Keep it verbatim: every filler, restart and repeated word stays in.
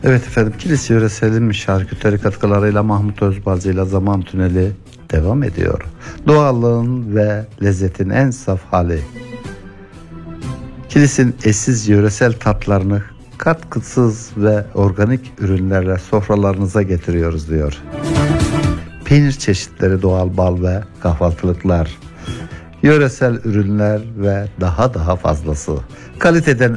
Evet efendim, Kilis yöreselin şarküteri katkılarıyla Mahmut Özbalcı ile Zaman Tüneli devam ediyor. Doğallığın ve lezzetin en saf hali. Kilis'in eşsiz yöresel tatlarını katkısız ve organik ürünlerle sofralarınıza getiriyoruz diyor. Peynir çeşitleri, doğal bal ve kahvaltılıklar, yöresel ürünler ve daha daha fazlası. Kaliteden